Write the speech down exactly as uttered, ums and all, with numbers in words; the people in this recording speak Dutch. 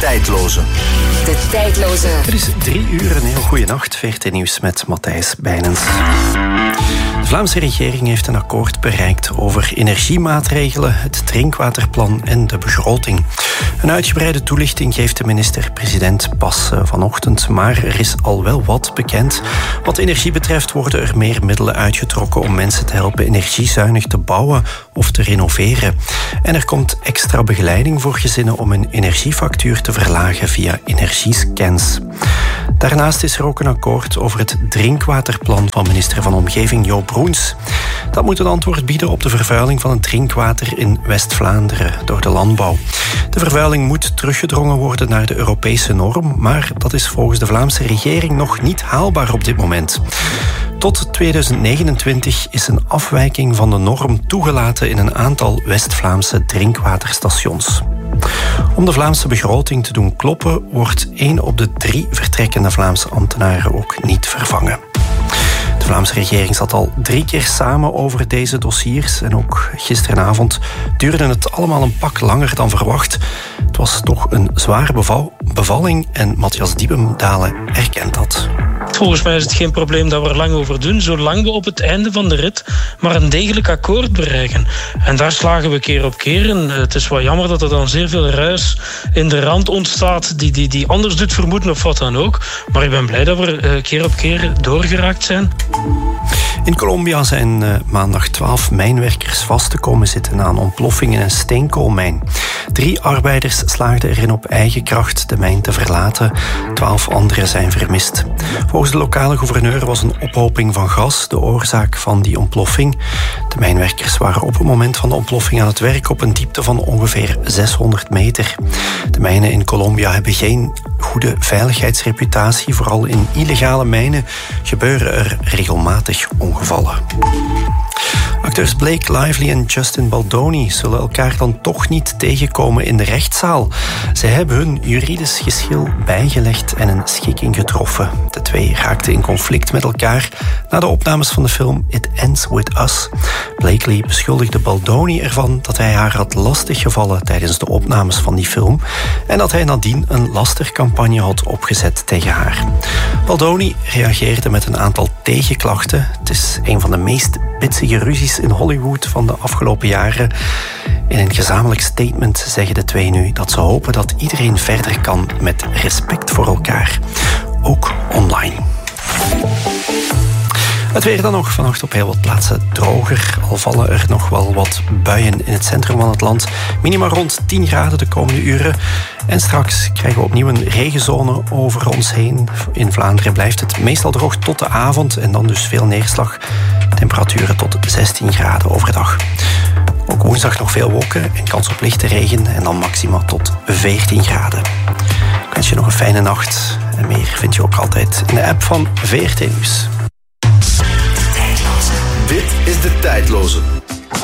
tijdloze. De tijdloze. Het is drie uur, een heel goede nacht. V R T Nieuws met Matthijs Bijnens. De Vlaamse regering heeft een akkoord bereikt over energiemaatregelen, het drinkwaterplan en de begroting. Een uitgebreide toelichting geeft de minister-president pas vanochtend, maar er is al wel wat bekend. Wat energie betreft worden er meer middelen uitgetrokken om mensen te helpen energiezuinig te bouwen of te renoveren. En er komt extra begeleiding voor gezinnen om hun energiefactuur te verlagen via energiescans. Daarnaast is er ook een akkoord over het drinkwaterplan van minister van Omgeving Jo Broens. Dat moet een antwoord bieden op de vervuiling van het drinkwater in West-Vlaanderen door de landbouw. De vervuiling moet teruggedrongen worden naar de Europese norm, maar dat is volgens de Vlaamse regering nog niet haalbaar op dit moment. Tot tweeduizend negenentwintig is een afwijking van de norm toegelaten in een aantal West-Vlaamse drinkwaterstations. Om de Vlaamse begroting te doen kloppen, wordt één op de drie vertrekkende Vlaamse ambtenaren ook niet vervangen. De Vlaamse regering zat al drie keer samen over deze dossiers en ook gisteravond duurde het allemaal een pak langer dan verwacht. Het was toch een zware beval- bevalling en Matthias Diebendalen erkent dat. Volgens mij is het geen probleem dat we er lang over doen, zolang we op het einde van de rit maar een degelijk akkoord bereiken. En daar slagen we keer op keer in. Het is wel jammer dat er dan zeer veel ruis in de rand ontstaat die, die, die anders doet vermoeden of wat dan ook. Maar ik ben blij dat we er keer op keer doorgeraakt zijn. In Colombia zijn uh, maandag twaalf mijnwerkers vast te komen zitten na een ontploffing in een steenkoolmijn. Drie arbeiders slaagden erin op eigen kracht de mijn te verlaten. Twaalf anderen zijn vermist. Volgens de lokale gouverneur was een ophoping van gas de oorzaak van die ontploffing. De mijnwerkers waren op het moment van de ontploffing aan het werk op een diepte van ongeveer zeshonderd meter. De mijnen in Colombia hebben geen goede veiligheidsreputatie. Vooral in illegale mijnen gebeuren er regelmatig ongevallen. Acteurs Blake Lively en Justin Baldoni zullen elkaar dan toch niet tegenkomen in de rechtszaal. Zij hebben hun juridisch geschil bijgelegd en een schikking getroffen. De twee raakten in conflict met elkaar na de opnames van de film It Ends With Us. Blakely beschuldigde Baldoni ervan dat hij haar had lastiggevallen tijdens de opnames van die film en dat hij nadien een lastercampagne had opgezet tegen haar. Baldoni reageerde met een aantal tegenklachten. Het is een van de meest bitsige ruzies in Hollywood van de afgelopen jaren. In een gezamenlijk statement zeggen de twee nu dat ze hopen dat iedereen verder kan met respect voor elkaar. Ook online. Het weer dan nog vannacht op heel wat plaatsen droger. Al vallen er nog wel wat buien in het centrum van het land. Minima rond tien graden de komende uren. En straks krijgen we opnieuw een regenzone over ons heen. In Vlaanderen blijft het meestal droog tot de avond. En dan dus veel neerslag. Temperaturen tot zestien graden overdag. Ook woensdag nog veel wolken en kans op lichte regen. En dan maxima tot veertien graden. Ik wens je nog een fijne nacht. En meer vind je ook altijd in de app van V R T Nieuws. Dit is De Tijdloze.